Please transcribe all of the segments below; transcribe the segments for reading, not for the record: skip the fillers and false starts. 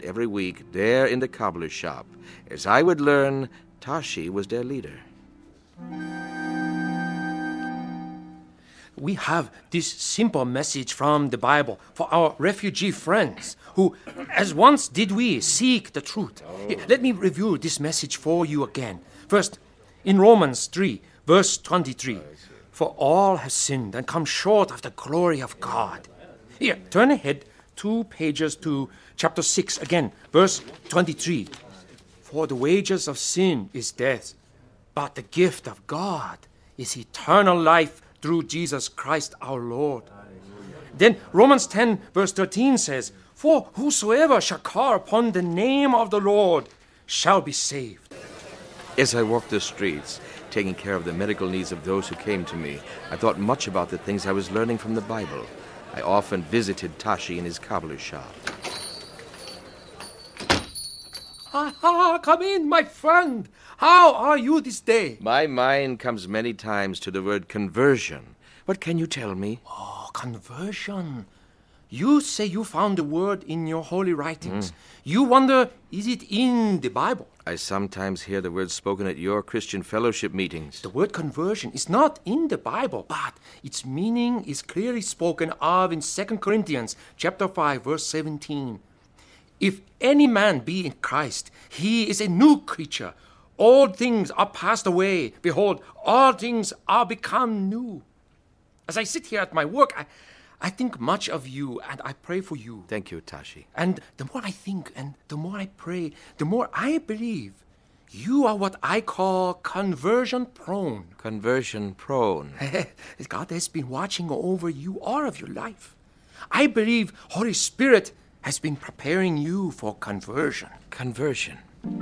every week there in the cobbler's shop. As I would learn, Tashi was their leader. We have this simple message from the Bible for our refugee friends who, as once did we, seek the truth. Here, let me review this message for you again. First, in Romans 3, verse 23, for all have sinned and come short of the glory of God. Here, turn ahead 2 pages to chapter 6 again, verse 23. For the wages of sin is death, but the gift of God is eternal life through Jesus Christ our Lord. Then Romans 10 verse 13 says, for whosoever shall call upon the name of the Lord shall be saved. As I walked the streets, taking care of the medical needs of those who came to me, I thought much about the things I was learning from the Bible. I often visited Tashi in his cobbler's shop. Come in, my friend. How are you this day? My mind comes many times to the word conversion. What can you tell me? Oh, conversion. You say you found the word in your holy writings. You wonder, is it in the Bible? I sometimes hear the word spoken at your Christian fellowship meetings. The word conversion is not in the Bible, but its meaning is clearly spoken of in 2 Corinthians chapter 5, verse 17. If any man be in Christ, he is a new creature. All things are passed away. Behold, all things are become new. As I sit here at my work, I think much of you and I pray for you. Thank you, Tashi. And the more I think and the more I pray, the more I believe you are what I call conversion prone. Conversion prone. God has been watching over you all of your life. I believe Holy Spirit has been preparing you for conversion. Conversion.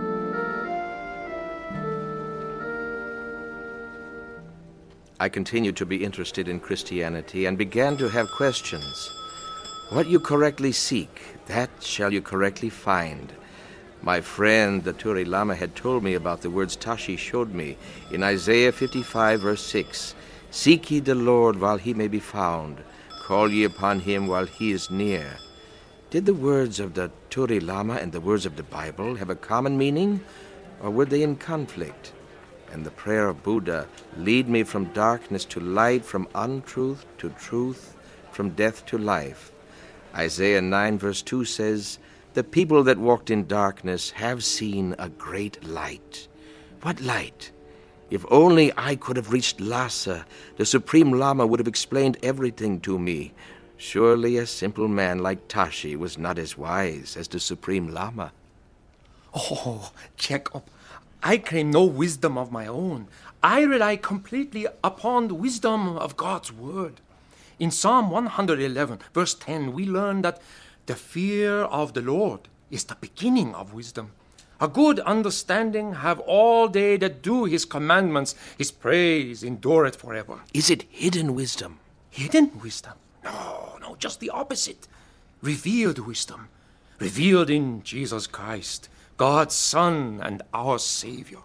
I continued to be interested in Christianity and began to have questions. What you correctly seek, that shall you correctly find. My friend, the Turi Lama, had told me about the words Tashi showed me in Isaiah 55, verse 6. Seek ye the Lord while he may be found. Call ye upon him while he is near. Did the words of the Turi Lama and the words of the Bible have a common meaning, or were they in conflict? And the prayer of Buddha, lead me from darkness to light, from untruth to truth, from death to life. Isaiah 9 verse 2 says, the people that walked in darkness have seen a great light. What light? If only I could have reached Lhasa, the Supreme Lama would have explained everything to me. Surely a simple man like Tashi was not as wise as the Supreme Lama. Oh, Jacob, I claim no wisdom of my own. I rely completely upon the wisdom of God's word. In Psalm 111, verse 10, we learn that the fear of the Lord is the beginning of wisdom. A good understanding have all they that do his commandments. His praise endureth forever. Is it hidden wisdom? Hidden wisdom? No, just the opposite. Revealed wisdom. Revealed in Jesus Christ, God's Son and our Savior.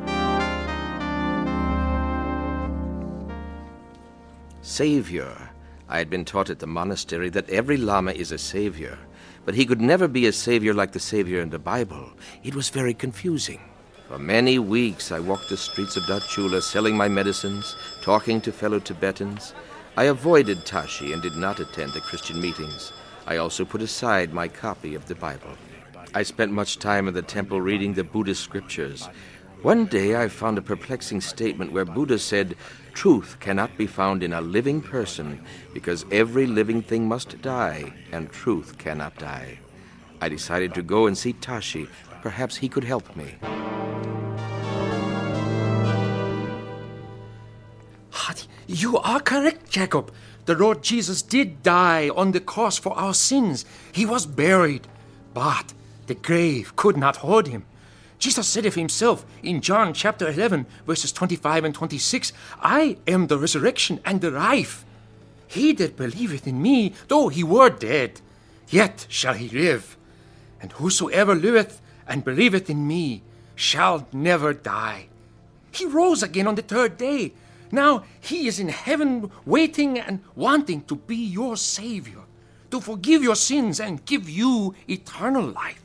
Savior. I had been taught at the monastery that every Lama is a savior, but he could never be a savior like the Savior in the Bible. It was very confusing. For many weeks I walked the streets of Dachula selling my medicines, talking to fellow Tibetans. I avoided Tashi and did not attend the Christian meetings. I also put aside my copy of the Bible. I spent much time in the temple reading the Buddhist scriptures. One day I found a perplexing statement where Buddha said, truth cannot be found in a living person because every living thing must die and truth cannot die. I decided to go and see Tashi. Perhaps he could help me. You are correct, Jacob. The Lord Jesus did die on the cross for our sins. He was buried, but the grave could not hold him. Jesus said of himself in John chapter 11, verses 25 and 26, I am the resurrection and the life. He that believeth in me, though he were dead, yet shall he live. And whosoever liveth and believeth in me shall never die. He rose again on the third day. Now he is in heaven waiting and wanting to be your Savior, to forgive your sins and give you eternal life.